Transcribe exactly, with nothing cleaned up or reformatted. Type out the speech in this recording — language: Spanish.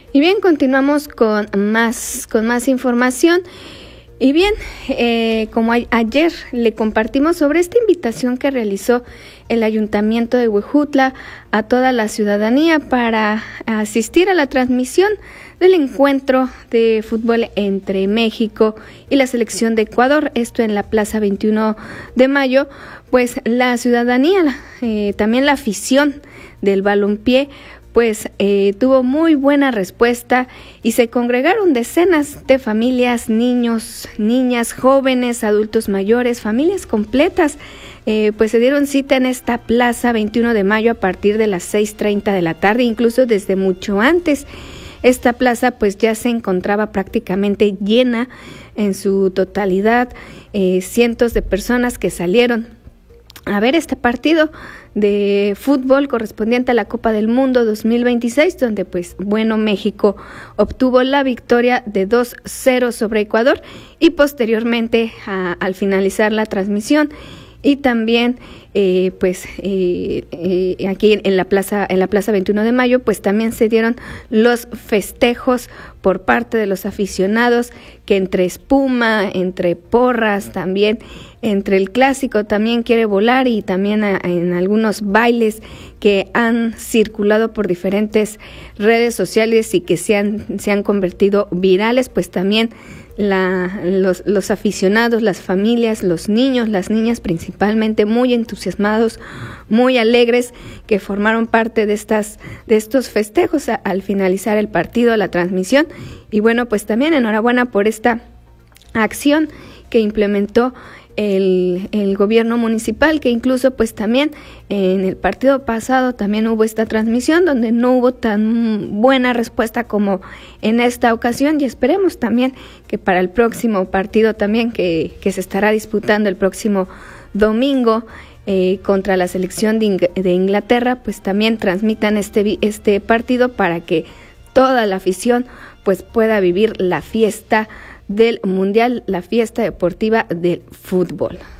Y bien, continuamos con más, con más información. Y bien, eh, como a- ayer le compartimos sobre esta invitación que realizó el Ayuntamiento de Huejutla a toda la ciudadanía para asistir a la transmisión del encuentro de fútbol entre México y la selección de Ecuador, esto en la Plaza veintiuno de mayo, pues la ciudadanía, eh, también la afición del balompié, pues eh, tuvo muy buena respuesta y se congregaron decenas de familias, niños, niñas, jóvenes, adultos mayores, familias completas, eh, pues se dieron cita en esta Plaza veintiuno de mayo a partir de las seis treinta de la tarde, incluso desde mucho antes. Esta plaza pues ya se encontraba prácticamente llena en su totalidad, eh, cientos de personas que salieron a ver este partido de fútbol correspondiente a la Copa del Mundo dos mil veintiséis, donde pues bueno, México obtuvo la victoria de dos cero sobre Ecuador y posteriormente a, al finalizar la transmisión y también eh, pues eh, eh, aquí en la plaza en la plaza veintiuno de mayo pues también se dieron los festejos por parte de los aficionados, que entre espuma, entre porras, también entre el clásico también quiere volar y también a, en algunos bailes que han circulado por diferentes redes sociales y que se han se han convertido virales, pues también La, los, los aficionados, las familias, los niños, las niñas principalmente muy entusiasmados, muy alegres, que formaron parte de estas de estos festejos a, al finalizar el partido, la transmisión. Y bueno, pues también enhorabuena por esta acción que implementó El, el gobierno municipal, que incluso pues también en el partido pasado también hubo esta transmisión donde no hubo tan buena respuesta como en esta ocasión, y esperemos también que para el próximo partido también que, que se estará disputando el próximo domingo eh, contra la selección de, Ing- de Inglaterra, pues también transmitan este, este partido para que toda la afición pues pueda vivir la fiesta del Mundial, la fiesta deportiva del fútbol.